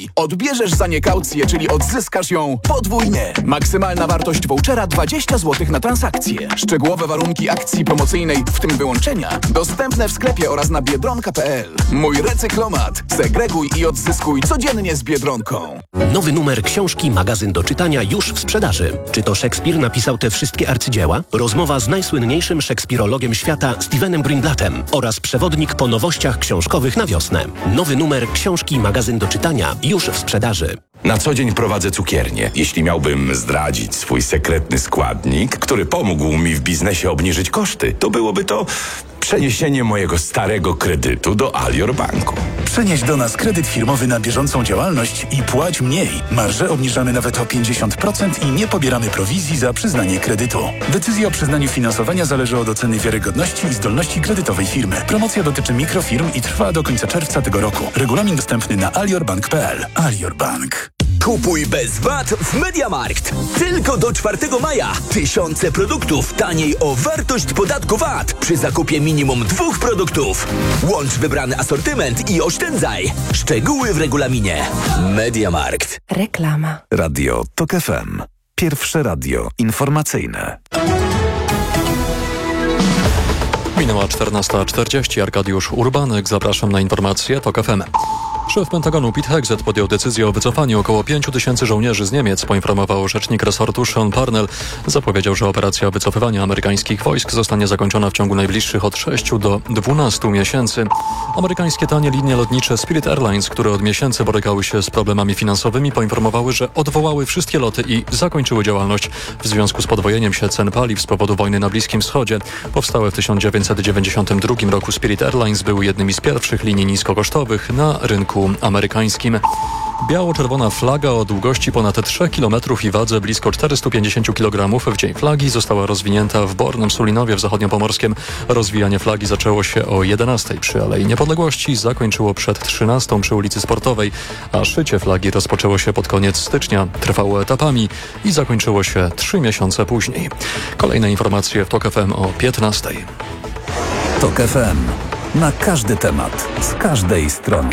Odbierzesz za nie kaucję, czyli odzyskasz ją podwójnie. Maksymalna wartość vouchera 20 zł na transakcję. Szczegółowe warunki akcji promocyjnej, w tym wyłączenia, dostępne w sklepie oraz na biedronka.pl. Mój recyklomat. Segreguj i odzyskuj codziennie z Biedronką. Nowy numer książki Magazyn do czytania już w sprzedaży. Czy to Szekspir napisał te wszystkie arcydzieła? Rozmowa z najsłynniejszym szekspirologiem świata Stevenem Greenblattem oraz przewodnik po nowościach książkowych na wiosnę. Nowy numer książki Magazyn do czytania już w sprzedaży. Na co dzień prowadzę cukiernię. Jeśli miałbym zdradzić swój sekretny składnik, który pomógł mi w biznesie obniżyć koszty, to byłoby to przeniesienie mojego starego kredytu do Alior Banku. Przenieś do nas kredyt firmowy na bieżącą działalność i płać mniej. Marże obniżamy nawet o 50% i nie pobieramy prowizji za przyznanie kredytu. Decyzja o przyznaniu finansowania zależy od oceny wiarygodności i zdolności kredytowej firmy. Promocja dotyczy mikrofirm i trwa do końca czerwca tego roku. Regulamin dostępny na aliorbank.pl. Alior Bank. Kupuj bez VAT w MediaMarkt. Tylko do 4 maja. Tysiące produktów taniej o wartość podatku VAT przy zakupie minimum 2 produktów. Łącz wybrany asortyment i oszczędzaj. Szczegóły w regulaminie. MediaMarkt. Reklama. Radio TOK FM. Pierwsze radio informacyjne. Minęła 14:40. Arkadiusz Urbanek. Zapraszam na informacje TOK FM. Szef Pentagonu Pete Hegseth podjął decyzję o wycofaniu około 5 000 żołnierzy z Niemiec, poinformował rzecznik resortu Sean Parnell. Zapowiedział, że operacja wycofywania amerykańskich wojsk zostanie zakończona w ciągu najbliższych od 6 do 12 miesięcy. Amerykańskie tanie linie lotnicze Spirit Airlines, które od miesięcy borykały się z problemami finansowymi, poinformowały, że odwołały wszystkie loty i zakończyły działalność w związku z podwojeniem się cen paliw z powodu wojny na Bliskim Wschodzie. Powstałe w 1992 roku Spirit Airlines były jednymi z pierwszych linii niskokosztowych na rynku amerykańskim. Biało-czerwona flaga o długości ponad 3 km i wadze blisko 450 kg w Dzień Flagi została rozwinięta w Bornem Sulinowie w Zachodniopomorskiem. Rozwijanie flagi zaczęło się o 11 przy Alei Niepodległości, zakończyło przed 13 przy ulicy Sportowej, a szycie flagi rozpoczęło się pod koniec stycznia, trwało etapami i zakończyło się 3 miesiące później. Kolejne informacje w TOK FM o 15. TOK FM. Na każdy temat, z każdej strony.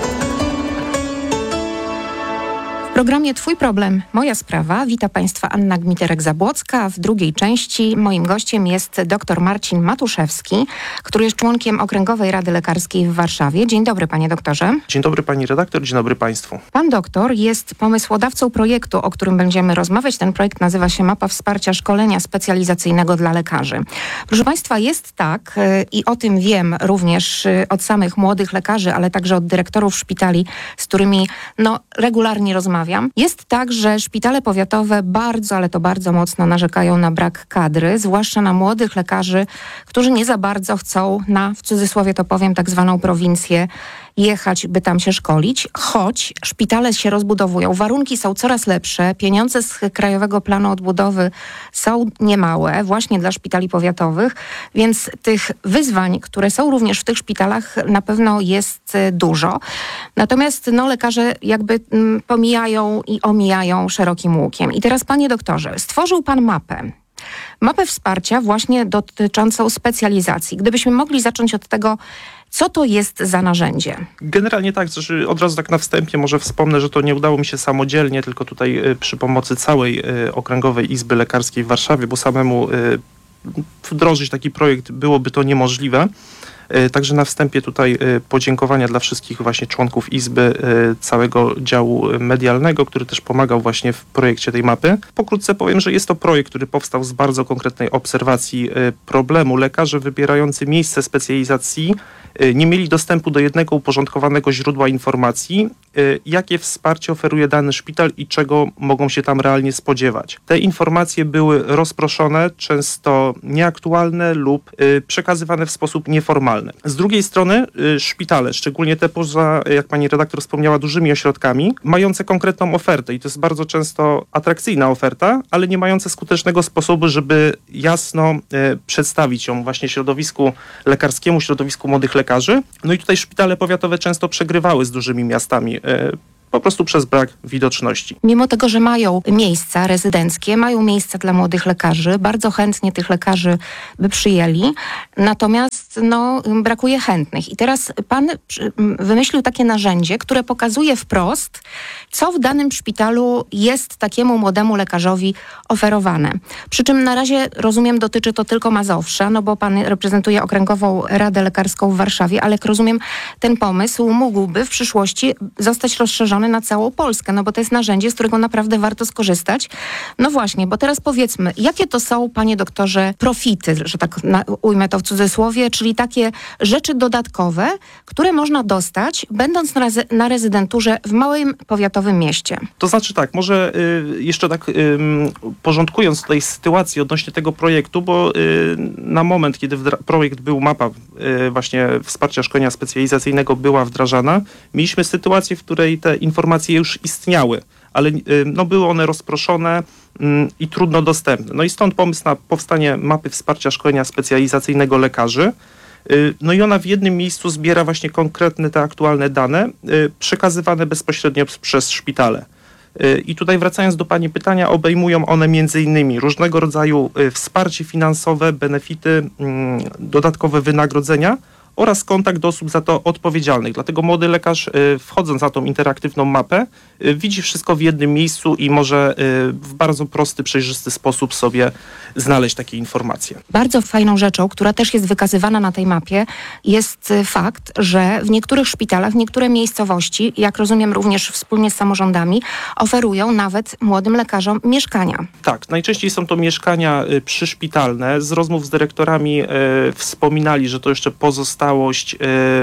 W programie Twój problem, moja sprawa. Wita Państwa Anna Gmiterek-Zabłocka. W drugiej części moim gościem jest dr Marcin Matuszewski, który jest członkiem Okręgowej Rady Lekarskiej w Warszawie. Dzień dobry, panie doktorze. Dzień dobry, pani redaktor. Dzień dobry państwu. Pan doktor jest pomysłodawcą projektu, o którym będziemy rozmawiać. Ten projekt nazywa się Mapa Wsparcia Szkolenia Specjalizacyjnego dla Lekarzy. Proszę państwa, jest tak, i o tym wiem również od samych młodych lekarzy, ale także od dyrektorów szpitali, z którymi regularnie rozmawiam. Jest tak, że szpitale powiatowe bardzo, ale to bardzo mocno narzekają na brak kadry, zwłaszcza na młodych lekarzy, którzy nie za bardzo chcą w cudzysłowie to powiem, tak zwaną prowincję jechać, by tam się szkolić, choć szpitale się rozbudowują, warunki są coraz lepsze, pieniądze z Krajowego Planu Odbudowy są niemałe właśnie dla szpitali powiatowych, więc tych wyzwań, które są również w tych szpitalach, na pewno jest dużo. Natomiast lekarze jakby pomijają i omijają szerokim łukiem. I teraz, panie doktorze, stworzył pan mapę wsparcia właśnie dotyczącą specjalizacji. Gdybyśmy mogli zacząć od tego, co to jest za narzędzie? Generalnie tak, od razu tak na wstępie może wspomnę, że to nie udało mi się samodzielnie, tylko tutaj przy pomocy całej Okręgowej Izby Lekarskiej w Warszawie, bo samemu wdrożyć taki projekt byłoby to niemożliwe. Także na wstępie tutaj podziękowania dla wszystkich właśnie członków Izby, całego działu medialnego, który też pomagał właśnie w projekcie tej mapy. Pokrótce powiem, że jest to projekt, który powstał z bardzo konkretnej obserwacji problemu. Lekarze wybierający miejsce specjalizacji nie mieli dostępu do jednego uporządkowanego źródła informacji, jakie wsparcie oferuje dany szpital i czego mogą się tam realnie spodziewać. Te informacje były rozproszone, często nieaktualne lub przekazywane w sposób nieformalny. Z drugiej strony szpitale, szczególnie te poza, jak pani redaktor wspomniała, dużymi ośrodkami, mające konkretną ofertę i to jest bardzo często atrakcyjna oferta, ale nie mające skutecznego sposobu, żeby jasno przedstawić ją właśnie środowisku lekarskiemu, środowisku młodych lekarzy. No i tutaj szpitale powiatowe często przegrywały z dużymi miastami. po prostu przez brak widoczności. Mimo tego, że mają miejsca rezydenckie, mają miejsca dla młodych lekarzy, bardzo chętnie tych lekarzy by przyjęli, natomiast brakuje chętnych. I teraz pan wymyślił takie narzędzie, które pokazuje wprost, co w danym szpitalu jest takiemu młodemu lekarzowi oferowane. Przy czym na razie, rozumiem, dotyczy to tylko Mazowsza, bo pan reprezentuje Okręgową Radę Lekarską w Warszawie, ale jak rozumiem, ten pomysł mógłby w przyszłości zostać rozszerzony na całą Polskę, bo to jest narzędzie, z którego naprawdę warto skorzystać. No właśnie, bo teraz powiedzmy, jakie to są, panie doktorze, profity, że tak ujmę to w cudzysłowie, czyli takie rzeczy dodatkowe, które można dostać, będąc na rezydenturze w małym powiatowym mieście. To znaczy tak, może jeszcze tak porządkując tutaj sytuację odnośnie tego projektu, bo na moment, kiedy projekt był, mapa właśnie wsparcia szkolenia specjalizacyjnego była wdrażana, mieliśmy sytuację, w której te informacje już istniały, ale były one rozproszone i trudno dostępne. No i stąd pomysł na powstanie mapy wsparcia szkolenia specjalizacyjnego lekarzy. No i ona w jednym miejscu zbiera właśnie konkretne te aktualne dane, przekazywane bezpośrednio przez szpitale. I tutaj wracając do pani pytania, obejmują one m.in. różnego rodzaju wsparcie finansowe, benefity, dodatkowe wynagrodzenia oraz kontakt do osób za to odpowiedzialnych. Dlatego młody lekarz, wchodząc na tą interaktywną mapę, widzi wszystko w jednym miejscu i może w bardzo prosty, przejrzysty sposób sobie znaleźć takie informacje. Bardzo fajną rzeczą, która też jest wykazywana na tej mapie, jest fakt, że w niektórych szpitalach, niektóre miejscowości, jak rozumiem również wspólnie z samorządami, oferują nawet młodym lekarzom mieszkania. Tak, najczęściej są to mieszkania przyszpitalne. Z rozmów z dyrektorami wspominali, że to jeszcze pozostałość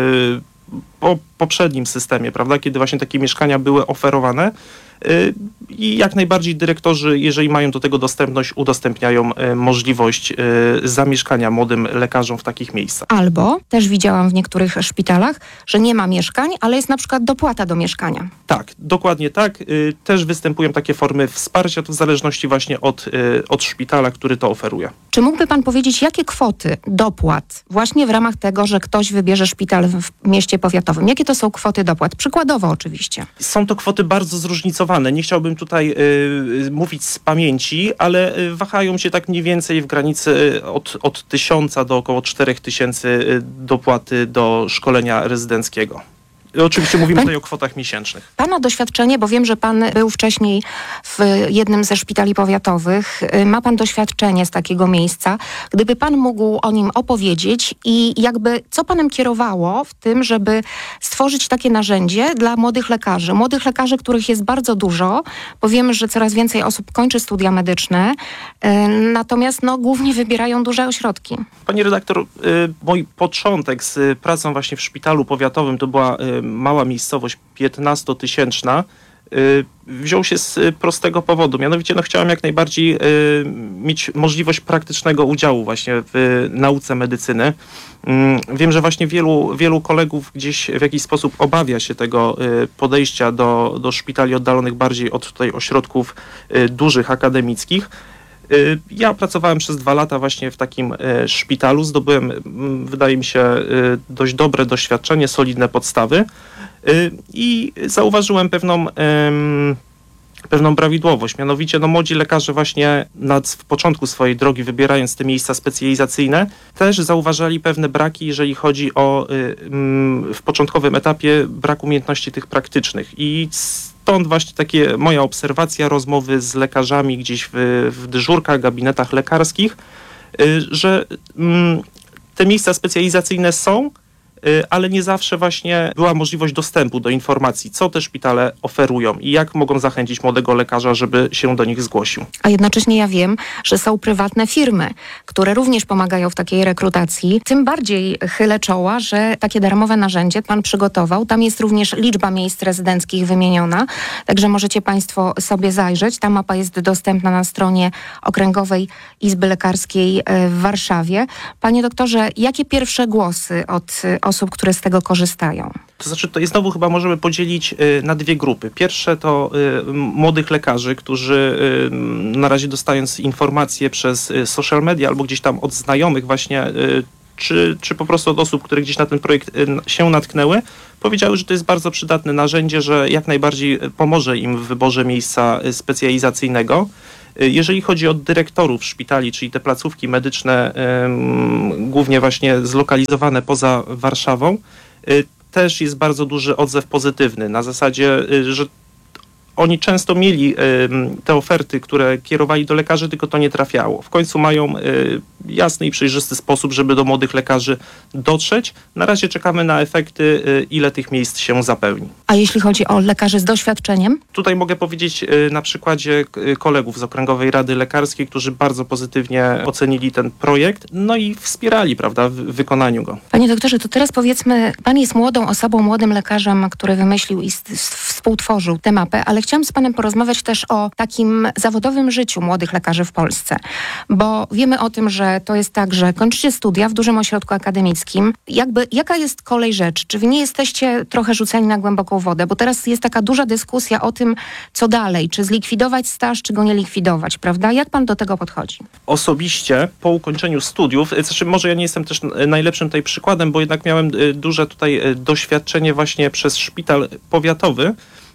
po poprzednim systemie, prawda, kiedy właśnie takie mieszkania były oferowane. I jak najbardziej dyrektorzy, jeżeli mają do tego dostępność, udostępniają możliwość zamieszkania młodym lekarzom w takich miejscach. Albo też widziałam w niektórych szpitalach, że nie ma mieszkań, ale jest na przykład dopłata do mieszkania. Tak, dokładnie tak. Też występują takie formy wsparcia, to w zależności właśnie od szpitala, który to oferuje. Czy mógłby pan powiedzieć, jakie kwoty dopłat właśnie w ramach tego, że ktoś wybierze szpital w mieście powiatowym? Jakie to są kwoty dopłat? Przykładowo oczywiście. Są to kwoty bardzo zróżnicowane. Nie chciałbym tutaj mówić z pamięci, ale wahają się tak mniej więcej w granicy od 1000 do około 4000 dopłaty do szkolenia rezydenckiego. Oczywiście mówimy tutaj o kwotach miesięcznych. Pana doświadczenie, bo wiem, że pan był wcześniej w jednym ze szpitali powiatowych. Ma pan doświadczenie z takiego miejsca. Gdyby pan mógł o nim opowiedzieć i co panem kierowało w tym, żeby stworzyć takie narzędzie dla młodych lekarzy, których jest bardzo dużo, bo wiemy, że coraz więcej osób kończy studia medyczne, natomiast głównie wybierają duże ośrodki. Pani redaktor, mój początek z pracą właśnie w szpitalu powiatowym to była mała miejscowość 15-tysięczna, wziął się z prostego powodu. Mianowicie chciałem jak najbardziej mieć możliwość praktycznego udziału właśnie w nauce medycyny. Wiem, że właśnie wielu kolegów gdzieś w jakiś sposób obawia się tego podejścia do szpitali oddalonych bardziej od tutaj ośrodków dużych, akademickich. Ja pracowałem przez 2 lata właśnie w takim szpitalu. Zdobyłem, wydaje mi się, dość dobre doświadczenie, solidne podstawy i zauważyłem pewną prawidłowość. Mianowicie młodzi lekarze właśnie w początku swojej drogi, wybierając te miejsca specjalizacyjne, też zauważali pewne braki, jeżeli chodzi o w początkowym etapie brak umiejętności tych praktycznych. I stąd właśnie takie moja obserwacja, rozmowy z lekarzami gdzieś w dyżurkach, gabinetach lekarskich, że te miejsca specjalizacyjne są, ale nie zawsze właśnie była możliwość dostępu do informacji, co te szpitale oferują i jak mogą zachęcić młodego lekarza, żeby się do nich zgłosił. A jednocześnie ja wiem, że są prywatne firmy, które również pomagają w takiej rekrutacji. Tym bardziej chylę czoła, że takie darmowe narzędzie pan przygotował. Tam jest również liczba miejsc rezydenckich wymieniona, także możecie państwo sobie zajrzeć. Ta mapa jest dostępna na stronie Okręgowej Izby Lekarskiej w Warszawie. Panie doktorze, jakie pierwsze głosy od osób, które z tego korzystają? To znaczy, to znowu chyba możemy podzielić na 2 grupy. Pierwsze to młodych lekarzy, którzy na razie dostając informacje przez social media albo gdzieś tam od znajomych właśnie czy po prostu od osób, które gdzieś na ten projekt się natknęły, powiedziały, że to jest bardzo przydatne narzędzie, że jak najbardziej pomoże im w wyborze miejsca specjalizacyjnego. Jeżeli chodzi o dyrektorów szpitali, czyli te placówki medyczne, głównie właśnie zlokalizowane poza Warszawą, też jest bardzo duży odzew pozytywny. Na zasadzie, że oni często mieli te oferty, które kierowali do lekarzy, tylko to nie trafiało. W końcu mają jasny i przejrzysty sposób, żeby do młodych lekarzy dotrzeć. Na razie czekamy na efekty, ile tych miejsc się zapełni. A jeśli chodzi o lekarzy z doświadczeniem? Tutaj mogę powiedzieć na przykładzie kolegów z Okręgowej Rady Lekarskiej, którzy bardzo pozytywnie ocenili ten projekt, no i wspierali, prawda, w wykonaniu go. Panie doktorze, to teraz powiedzmy, pan jest młodą osobą, młodym lekarzem, który wymyślił i współtworzył tę mapę, ale chciałam z panem porozmawiać też o takim zawodowym życiu młodych lekarzy w Polsce, bo wiemy o tym, że to jest tak, że kończycie studia w dużym ośrodku akademickim. Jaka jest kolej rzeczy? Czy wy nie jesteście trochę rzuceni na głęboką wodę? Bo teraz jest taka duża dyskusja o tym, co dalej. Czy zlikwidować staż, czy go nie likwidować, prawda? Jak pan do tego podchodzi? Osobiście po ukończeniu studiów, znaczy może ja nie jestem też najlepszym tutaj przykładem, bo jednak miałem duże tutaj doświadczenie właśnie przez szpital powiatowy,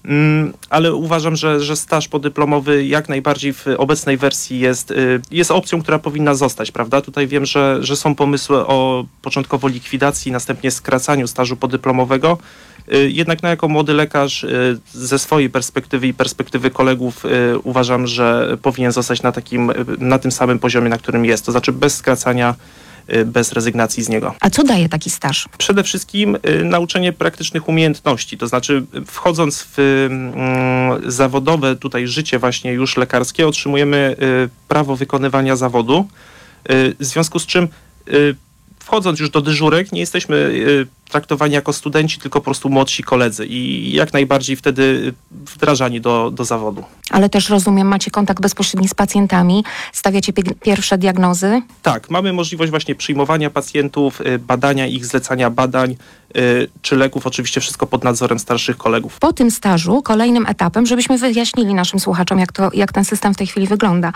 ale uważam, że staż podyplomowy jak najbardziej w obecnej wersji jest opcją, która powinna zostać, prawda? Tutaj wiem, że są pomysły o początkowo likwidacji, następnie skracaniu stażu podyplomowego. Jednak jako młody lekarz ze swojej perspektywy i perspektywy kolegów uważam, że powinien zostać na tym samym poziomie, na którym jest, to znaczy bez skracania, bez rezygnacji z niego. A co daje taki staż? Przede wszystkim nauczenie praktycznych umiejętności, to znaczy wchodząc w zawodowe tutaj życie właśnie już lekarskie, otrzymujemy prawo wykonywania zawodu, w związku z czym wchodząc już do dyżurek nie jesteśmy traktowani jako studenci, tylko po prostu młodsi koledzy i jak najbardziej wtedy wdrażani do zawodu. Ale też rozumiem, macie kontakt bezpośredni z pacjentami, stawiacie pierwsze diagnozy? Tak, mamy możliwość właśnie przyjmowania pacjentów, badania ich, zlecania badań czy leków, oczywiście wszystko pod nadzorem starszych kolegów. Po tym stażu, kolejnym etapem, żebyśmy wyjaśnili naszym słuchaczom, jak ten system w tej chwili wygląda,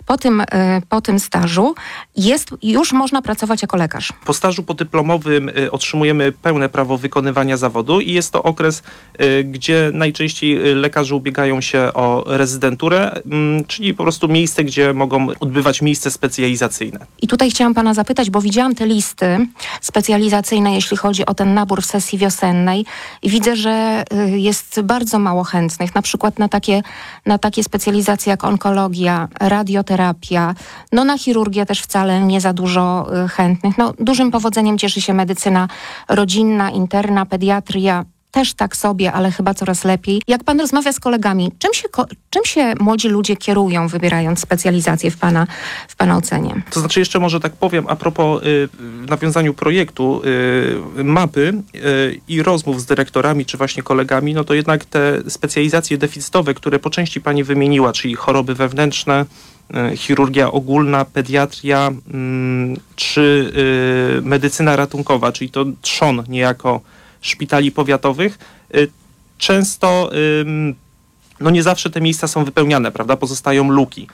po tym stażu już można pracować jako lekarz. Po stażu podyplomowym otrzymujemy pełne prawo wykonywania zawodu i jest to okres, gdzie najczęściej lekarze ubiegają się o rezydenturę, czyli po prostu miejsce, gdzie mogą odbywać miejsce specjalizacyjne. I tutaj chciałam pana zapytać, bo widziałam te listy specjalizacyjne, jeśli chodzi o ten nabór w sesji wiosennej i widzę, że jest bardzo mało chętnych, na przykład na takie specjalizacje jak onkologia, radioterapia, na chirurgię też wcale nie za dużo chętnych. Dużym powodzeniem cieszy się medycyna rodzinna, interna, pediatria, też tak sobie, ale chyba coraz lepiej. Jak pan rozmawia z kolegami, czym się młodzi ludzie kierują, wybierając specjalizację w pana ocenie? To znaczy jeszcze może tak powiem, a propos nawiązaniu projektu mapy i rozmów z dyrektorami, czy właśnie kolegami, to jednak te specjalizacje deficytowe, które po części pani wymieniła, czyli choroby wewnętrzne, chirurgia ogólna, pediatria, czy medycyna ratunkowa, czyli to trzon niejako szpitali powiatowych, często nie zawsze te miejsca są wypełniane, prawda? Pozostają luki.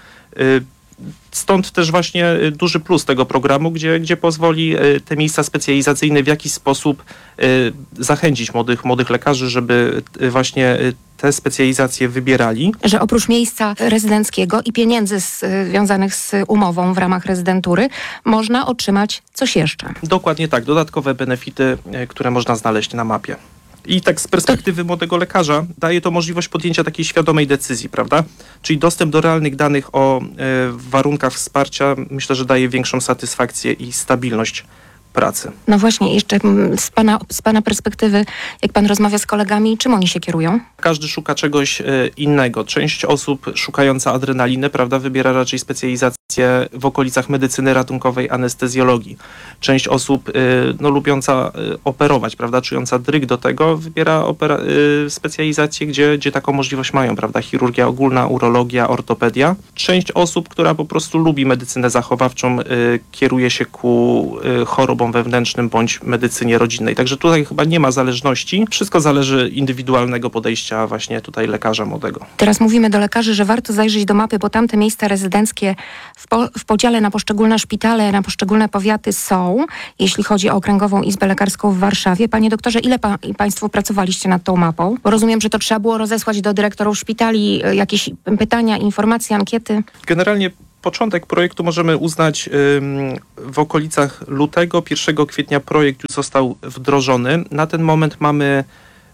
Stąd też właśnie duży plus tego programu, gdzie pozwoli te miejsca specjalizacyjne w jakiś sposób zachęcić młodych lekarzy, żeby właśnie te specjalizacje wybierali. Że oprócz miejsca rezydenckiego i pieniędzy związanych z umową w ramach rezydentury można otrzymać coś jeszcze. Dokładnie tak, dodatkowe benefity, które można znaleźć na mapie. I tak z perspektywy młodego lekarza daje to możliwość podjęcia takiej świadomej decyzji, prawda? Czyli dostęp do realnych danych o warunkach wsparcia, myślę, że daje większą satysfakcję i stabilność pracy. No właśnie, jeszcze z pana perspektywy, jak pan rozmawia z kolegami, czym oni się kierują? Każdy szuka czegoś innego. Część osób szukająca adrenaliny, prawda, wybiera raczej specjalizację w okolicach medycyny ratunkowej, anestezjologii. Część osób lubiąca operować, prawda, czująca dryg do tego, wybiera specjalizację, gdzie taką możliwość mają, prawda, chirurgia ogólna, urologia, ortopedia. Część osób, która po prostu lubi medycynę zachowawczą, kieruje się ku chorobom chorobom wewnętrznym bądź medycynie rodzinnej. Także tutaj chyba nie ma zależności. Wszystko zależy indywidualnego podejścia właśnie tutaj lekarza młodego. Teraz mówimy do lekarzy, że warto zajrzeć do mapy, bo tam te miejsca rezydenckie w podziale na poszczególne szpitale, na poszczególne powiaty są, jeśli chodzi o Okręgową Izbę Lekarską w Warszawie. Panie doktorze, ile państwo pracowaliście nad tą mapą? Bo rozumiem, że to trzeba było rozesłać do dyrektorów szpitali jakieś pytania, informacje, ankiety. Generalnie początek projektu możemy uznać w okolicach lutego. 1 kwietnia projekt już został wdrożony. Na ten moment mamy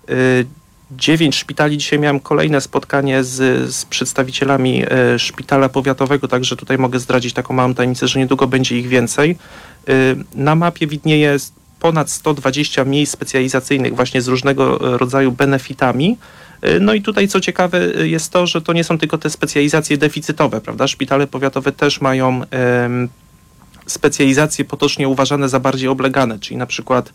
9 szpitali. Dzisiaj miałem kolejne spotkanie z przedstawicielami szpitala powiatowego, także tutaj mogę zdradzić taką małą tajemnicę, że niedługo będzie ich więcej. Na mapie widnieje ponad 120 miejsc specjalizacyjnych właśnie z różnego rodzaju benefitami. No i tutaj co ciekawe jest to, że to nie są tylko te specjalizacje deficytowe, prawda? Szpitale powiatowe też mają specjalizacje potocznie uważane za bardziej oblegane, czyli na przykład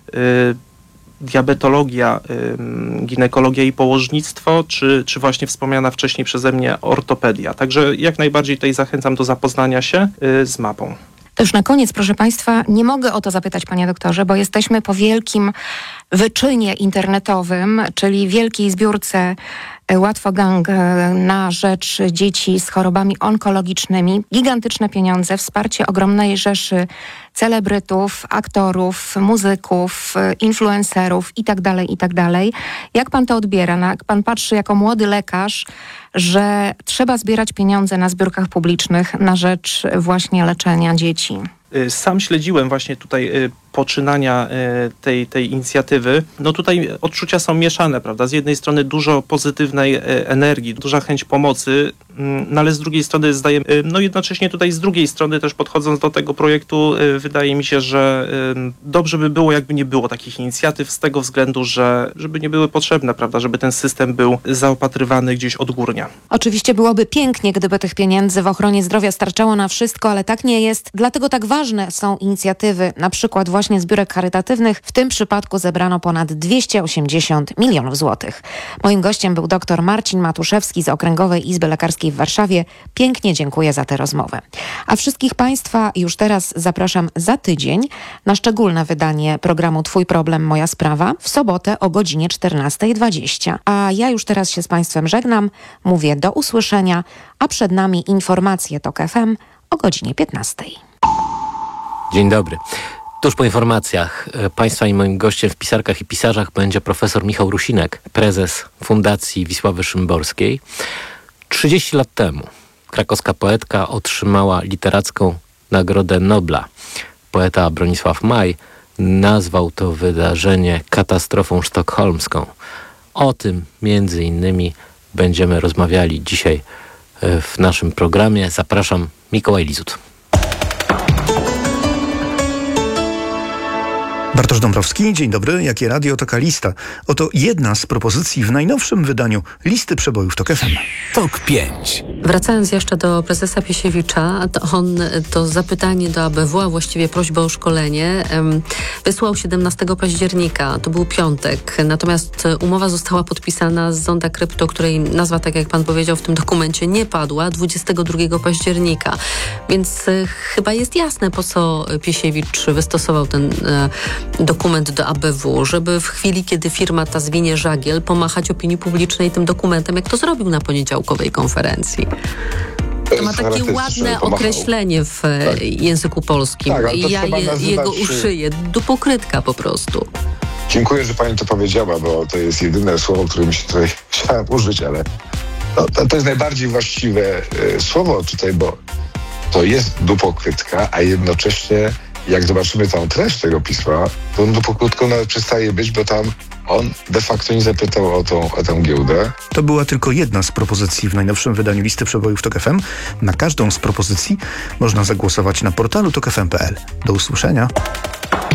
diabetologia, ginekologia i położnictwo, czy właśnie wspomniana wcześniej przeze mnie ortopedia. Także jak najbardziej tutaj zachęcam do zapoznania się z mapą. To już na koniec, proszę Państwa, nie mogę o to zapytać, panie doktorze, bo jesteśmy po wielkim wyczynie internetowym, czyli wielkiej zbiórce Łatwogang na rzecz dzieci z chorobami onkologicznymi. Gigantyczne pieniądze, wsparcie ogromnej rzeszy celebrytów, aktorów, muzyków, influencerów itd., itd. Jak pan to odbiera? Jak pan patrzy jako młody lekarz, że trzeba zbierać pieniądze na zbiórkach publicznych na rzecz właśnie leczenia dzieci? Sam śledziłem właśnie tutaj poczynania tej inicjatywy. No tutaj odczucia są mieszane, prawda? Z jednej strony dużo pozytywnej energii, duża chęć pomocy, no ale z drugiej strony no jednocześnie tutaj z drugiej strony też podchodząc do tego projektu, wydaje mi się, że dobrze by było, jakby nie było takich inicjatyw z tego względu, żeby nie były potrzebne, prawda? Żeby ten system był zaopatrywany gdzieś odgórnie. Oczywiście byłoby pięknie, gdyby tych pieniędzy w ochronie zdrowia starczało na wszystko, ale tak nie jest. Dlatego tak ważne są inicjatywy, na przykład właśnie zbiórek charytatywnych. W tym przypadku zebrano ponad 280 milionów złotych. Moim gościem był dr Marcin Matuszewski z Okręgowej Izby Lekarskiej w Warszawie. Pięknie dziękuję za tę rozmowę. A wszystkich Państwa już teraz zapraszam za tydzień na szczególne wydanie programu Twój problem, moja sprawa w sobotę o godzinie 14:20. A ja już teraz się z Państwem żegnam. Mówię do usłyszenia, a przed nami informacje TOK FM o godzinie 15:00. Dzień dobry. Tuż po informacjach Państwa i moim gościem w Pisarkach i Pisarzach będzie profesor Michał Rusinek, prezes Fundacji Wisławy Szymborskiej. 30 lat temu krakowska poetka otrzymała literacką Nagrodę Nobla. Poeta Bronisław Maj nazwał to wydarzenie katastrofą sztokholmską. O tym między innymi będziemy rozmawiali dzisiaj w naszym programie. Zapraszam, Mikołaj Lizut. Bartosz Dąbrowski, dzień dobry. Jakie radio, taka lista. Oto jedna z propozycji w najnowszym wydaniu listy przebojów TOK FM. TOK 5. Wracając jeszcze do prezesa Piesiewicza, to zapytanie do ABW, a właściwie prośbę o szkolenie, wysłał 17 października, to był piątek. Natomiast umowa została podpisana z Zonda Krypto, której nazwa, tak jak pan powiedział, w tym dokumencie nie padła, 22 października. Więc chyba jest jasne, po co Piesiewicz wystosował ten dokument do ABW, żeby w chwili, kiedy firma ta zwinie żagiel, pomachać opinii publicznej tym dokumentem, jak to zrobił na poniedziałkowej konferencji. To ma takie ładne określenie w języku polskim. Tak, ja jego uszyję. Dupokrytka po prostu. Dziękuję, że pani to powiedziała, bo to jest jedyne słowo, które mi się tutaj chciałem użyć, ale to jest najbardziej właściwe słowo tutaj, bo to jest dupokrytka, a jednocześnie jak zobaczymy tą treść tego pisma, to on dupokrytką nawet przestaje być, bo tam on de facto nie zapytał o tę giełdę. To była tylko jedna z propozycji w najnowszym wydaniu listy przebojów TOK FM. Na każdą z propozycji można zagłosować na portalu tokfm.pl. Do usłyszenia.